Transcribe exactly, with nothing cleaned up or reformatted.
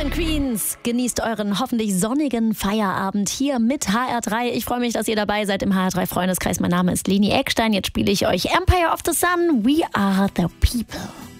and Queens, genießt euren hoffentlich sonnigen Feierabend hier mit H R drei. Ich freue mich, dass ihr dabei seid im H R drei Freundeskreis. Mein Name ist Leni Eckstein. Jetzt spiele ich euch Empire of the Sun, We Are the People.